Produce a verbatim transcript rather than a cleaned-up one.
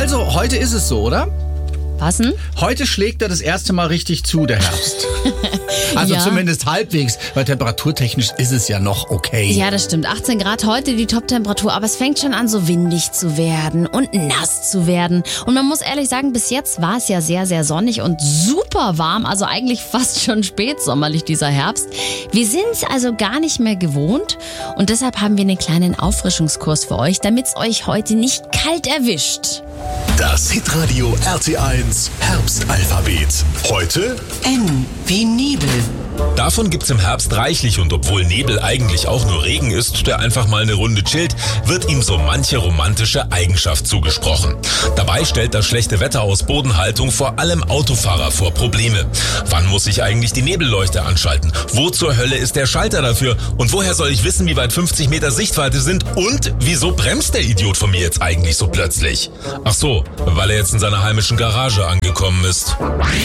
Also, heute ist es so, oder? Was denn? Heute schlägt er das erste Mal richtig zu, der Herbst. Also Ja. zumindest halbwegs, weil temperaturtechnisch ist es ja noch okay. Ja, das stimmt. achtzehn Grad heute die Top-Temperatur, aber es fängt schon an, so windig zu werden und nass zu werden. Und man muss ehrlich sagen, bis jetzt war es ja sehr, sehr sonnig und super warm, also eigentlich fast schon spätsommerlich dieser Herbst. Wir sind es also gar nicht mehr gewohnt und deshalb haben wir einen kleinen Auffrischungskurs für euch, damit es euch heute nicht kalt erwischt. Das Hitradio R T eins Herbstalphabet. Heute N wie Nebel. Davon gibt's im Herbst reichlich und obwohl Nebel eigentlich auch nur Regen ist, der einfach mal eine Runde chillt, wird ihm so manche romantische Eigenschaft zugesprochen. Dabei stellt das schlechte Wetter aus Bodenhaltung vor allem Autofahrer vor Probleme. Wann muss ich eigentlich die Nebelleuchte anschalten? Wo zur Hölle ist der Schalter dafür? Und woher soll ich wissen, wie weit fünfzig Meter Sichtweite sind? Und wieso bremst der Idiot von mir jetzt eigentlich so plötzlich? Ach so, weil er jetzt in seiner heimischen Garage angekommen ist.